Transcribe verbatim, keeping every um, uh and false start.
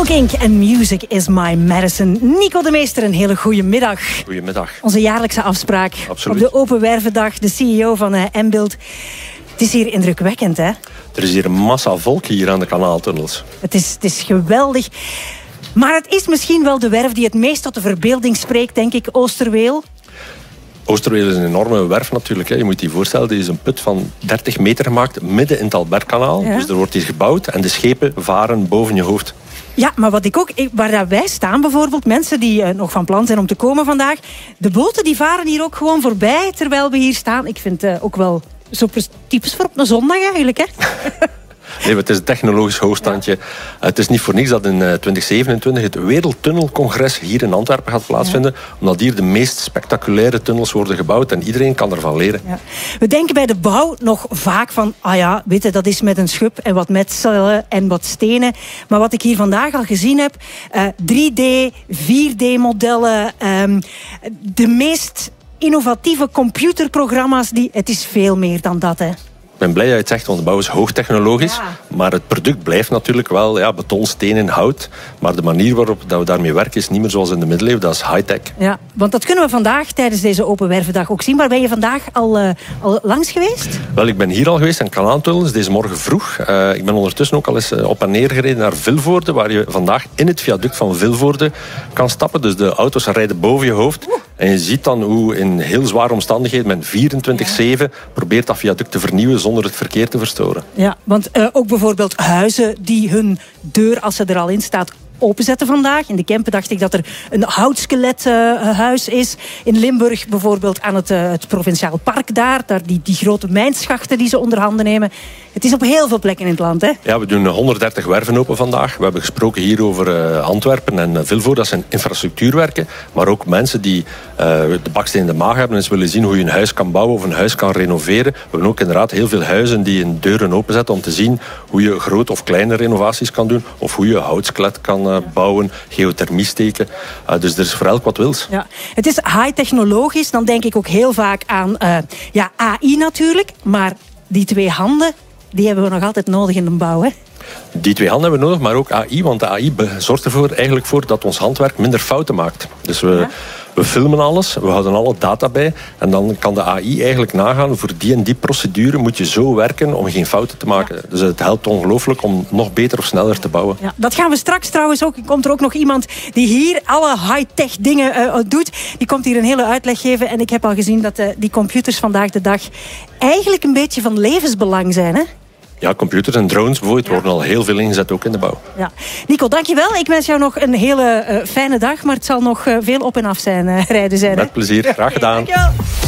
Funk incorporated en Music is my medicine. Nico de Meester, een hele goede middag. Goedemiddag. Onze jaarlijkse afspraak. Absoluut. Op de Open Wervendag, de C E O van uh, Mbuild. Het is hier indrukwekkend, hè? Er is hier een massa volk hier aan de kanaaltunnels. Het is, het is geweldig. Maar het is misschien wel de werf die het meest tot de verbeelding spreekt, denk ik, Oosterweel. Oosterweel is een enorme werf natuurlijk. Hè. Je moet je voorstellen, dit is een put van dertig meter gemaakt, midden in het Albertkanaal. Ja. Dus er wordt hier gebouwd en de schepen varen boven je hoofd. Ja, maar wat ik ook, waar wij staan bijvoorbeeld, mensen die uh, nog van plan zijn om te komen vandaag, de boten die varen hier ook gewoon voorbij terwijl we hier staan. Ik vind het uh, ook wel zo typisch voor op een zondag eigenlijk, hè? Nee, het is een technologisch hoogstandje. Ja. Het is niet voor niks dat in twintig zevenentwintig het Wereldtunnelcongres hier in Antwerpen gaat plaatsvinden. Ja. Omdat hier de meest spectaculaire tunnels worden gebouwd en iedereen kan ervan leren. Ja. We denken bij de bouw nog vaak van, ah ja, weet je, dat is met een schub en wat metselen en wat stenen. Maar wat ik hier vandaag al gezien heb, uh, drie D, vier D modellen, um, de meest innovatieve computerprogramma's, die, het is veel meer dan dat, hè. Ik ben blij dat je het zegt, want de bouw is hoogtechnologisch. Ja. Maar het product blijft natuurlijk wel ja, beton, steen en hout. Maar de manier waarop dat we daarmee werken is niet meer zoals in de middeleeuwen. Dat is high-tech. Ja, want dat kunnen we vandaag tijdens deze Open Wervendag ook zien. Waar ben je vandaag al, uh, al langs geweest? Wel, ik ben hier al geweest aan Kanaaltunnels, deze morgen vroeg. Uh, ik ben ondertussen ook al eens uh, op en neer gereden naar Vilvoorde, waar je vandaag in het viaduct van Vilvoorde kan stappen. Dus de auto's rijden boven je hoofd. Oeh. En je ziet dan hoe in heel zware omstandigheden men vierentwintig zeven probeert dat viaduct te vernieuwen zonder het verkeer te verstoren. Ja, want uh, ook bijvoorbeeld huizen die hun deur, als ze er al in staat, openzetten vandaag. In de Kempen dacht ik dat er een houtskelethuis uh, is. In Limburg bijvoorbeeld aan het, uh, het Provinciaal Park daar. daar die, die grote mijnschachten die ze onder handen nemen. Het is op heel veel plekken in het land, hè? Ja, we doen honderddertig werven open vandaag. We hebben gesproken hier over uh, Antwerpen en uh, Vilvoorde. Dat zijn infrastructuurwerken. Maar ook mensen die uh, de baksteen in de maag hebben en eens willen zien hoe je een huis kan bouwen of een huis kan renoveren. We hebben ook inderdaad heel veel huizen die hun deuren openzetten om te zien hoe je groot of kleine renovaties kan doen. Of hoe je houtskelet kan uh, bouwen, geothermie steken. Uh, dus er is voor elk wat wils. Ja. Het is high-technologisch. Dan denk ik ook heel vaak aan uh, ja, A I natuurlijk. Maar die twee handen, die hebben we nog altijd nodig in de bouw, hè? Die twee handen hebben we nodig, maar ook A I. Want de A I zorgt ervoor eigenlijk voor dat ons handwerk minder fouten maakt. Dus we, ja. we filmen alles, we houden alle data bij. En dan kan de A I eigenlijk nagaan, voor die en die procedure moet je zo werken om geen fouten te maken. Ja. Dus het helpt ongelooflijk om nog beter of sneller te bouwen. Ja, dat gaan we straks trouwens ook. Komt er ook nog iemand die hier alle high-tech dingen uh, doet. Die komt hier een hele uitleg geven. En ik heb al gezien dat uh, die computers vandaag de dag eigenlijk een beetje van levensbelang zijn, hè? Ja, computers en drones bijvoorbeeld ja. worden al heel veel ingezet, ook in de bouw. Ja. Nico, dankjewel. Ik wens jou nog een hele uh, fijne dag, maar het zal nog uh, veel op en af zijn uh, rijden zijn. Met plezier, graag gedaan. Dankjewel.